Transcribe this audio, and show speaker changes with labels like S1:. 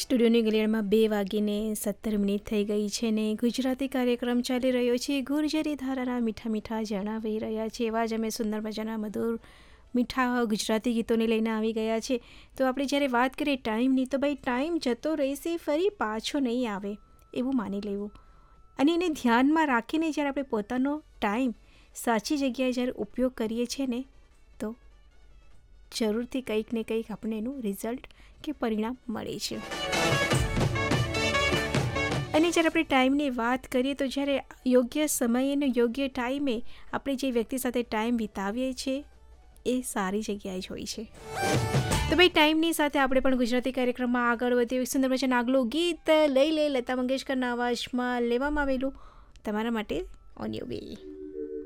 S1: સ્ટુડિયોની ઘડિયાળમાં 2:17 થઈ ગઈ છે ને ગુજરાતી કાર્યક્રમ ચાલી રહ્યો છે. ગુર્જરી ધારાના મીઠા મીઠા ઝરણા વહી રહ્યા છે. એવા જ અમે સુંદર મજાના મધુર મીઠા ગુજરાતી ગીતોને લઈને આવી ગયા છે. તો આપણે જ્યારે વાત કરીએ ટાઈમની, તો ભાઈ ટાઈમ જતો રહેશે, ફરી પાછો નહીં આવે એવું માની લેવું. અને એને ધ્યાનમાં રાખીને જ્યારે આપણે પોતાનો ટાઈમ સાચી જગ્યાએ જ્યારે ઉપયોગ કરીએ છીએ ને, તો જરૂરથી કંઈક ને કંઈક આપણે એનું રિઝલ્ટ કે પરિણામ મળે છે. અને જ્યારે આપણે ટાઈમની વાત કરીએ તો જ્યારે યોગ્ય સમયે અને યોગ્ય ટાઈમે આપણે જે વ્યક્તિ સાથે ટાઈમ વિતાવીએ છીએ એ સારી જગ્યાએ જ હોય છે. તો ભાઈ ટાઈમની સાથે આપણે પણ ગુજરાતી કાર્યક્રમમાં આગળ વધીએ. સુંદર મજાનું આગલું ગીત લઈ લતા મંગેશકરના અવાજમાં લેવામાં આવેલું તમારા માટે ઓન યોર વે.